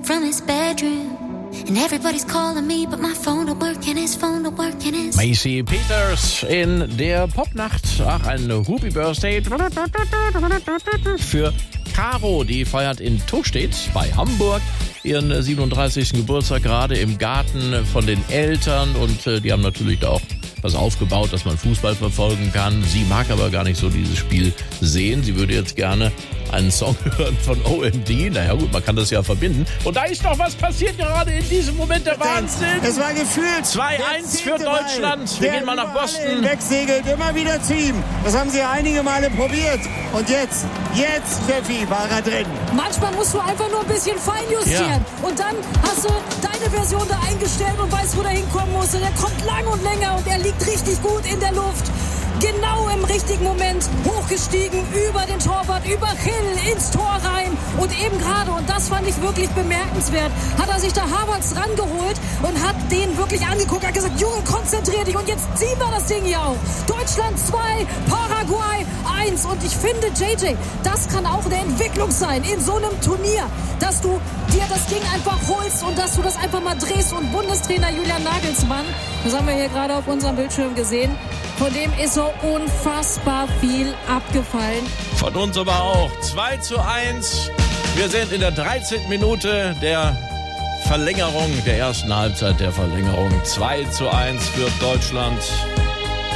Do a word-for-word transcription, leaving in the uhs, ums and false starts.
from his bedroom. And everybody's calling me, but my phone don't work and his phone don't work and his... Macy Peters in der Popnacht. Ach, ein Happy Birthday für Caro, die feiert in Tuchstedt bei Hamburg ihren siebenunddreißigsten Geburtstag, gerade im Garten von den Eltern. Und äh, die haben natürlich da auch was aufgebaut, dass man Fußball verfolgen kann. Sie mag aber gar nicht so dieses Spiel sehen. Sie würde jetzt gerne einen Song hören von O M D. Naja gut, man kann das ja verbinden. Und da ist noch was passiert gerade in diesem Moment, der Wahnsinn. Es war gefühlt zwei eins für Deutschland. Wir gehen mal nach Boston. Wegsegelt immer wieder zu ihm. Das haben sie einige Male probiert. Und jetzt, jetzt, Steffi, war er drin. Manchmal musst du einfach nur ein bisschen feinjustieren. Ja. Und dann hast du deine Version da eingestellt und weißt, wo der hinkommen muss. Und er kommt lang und länger und er liegt richtig gut in der Luft. Genau im richtigen Moment hochgestiegen, über den Torwart, über Hill ins Tor rein. Und eben gerade, und das fand ich wirklich bemerkenswert, hat er sich da Havertz rangeholt und hat den wirklich angeguckt, hat gesagt, Junge, konzentrier dich und jetzt ziehen wir das Ding hier auf. Deutschland zwei, Paraguay eins. Und ich finde, J J, das kann auch eine Entwicklung sein in so einem Turnier, dass du dir das Ding einfach holst und dass du das einfach mal drehst. Und Bundestrainer Julian Nagelsmann, das haben wir hier gerade auf unserem Bildschirm gesehen, von dem ist so unfassbar viel abgefallen. Von uns aber auch. zwei zu eins. Wir sind in der dreizehnten Minute der Verlängerung, der ersten Halbzeit der Verlängerung. zwei zu eins für Deutschland.